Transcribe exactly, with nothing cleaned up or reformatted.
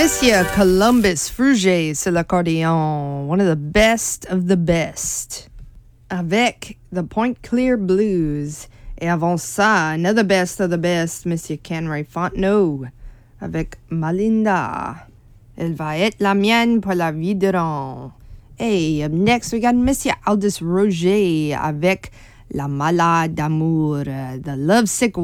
Monsieur Columbus Fruget sur l'accordéon, one of the best of the best, avec The Point Clear Blues. Et avant ça, another best of the best, Monsieur Ken Ray Fontenot, avec Malinda. Elle va être la mienne pour la vie durant. Hey, up next we got Monsieur Aldous Roger avec La Malade d'amour, The Lovesick